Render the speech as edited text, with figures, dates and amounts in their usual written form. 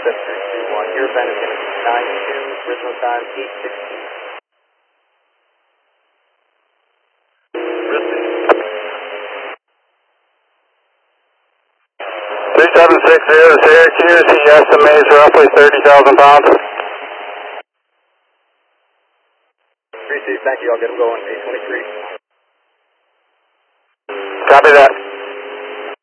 7321. Your event is going to be 9-2, original time 8:16. 3760 Syracuse, he estimates roughly 30,000 pounds. 3-2, thank you, I'll get him going, 823.